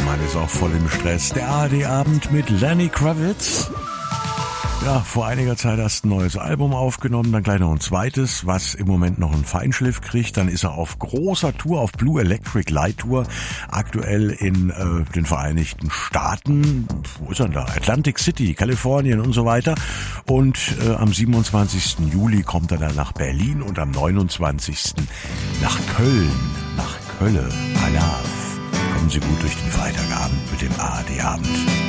Mann ist auch voll im Stress. Der ARD-Abend mit Lenny Kravitz. Ja, vor einiger Zeit erst ein neues Album aufgenommen, dann gleich noch ein zweites, was im Moment noch einen Feinschliff kriegt. Dann ist er auf großer Tour, auf Blue Electric Light Tour, aktuell in den Vereinigten Staaten. Wo ist er da? Atlantic City, Kalifornien und so weiter. Und am 27. Juli kommt er dann nach Berlin und am 29. nach Köln. Nach Kölle. Kommen Sie gut durch den Freitagabend mit dem ARD-Abend.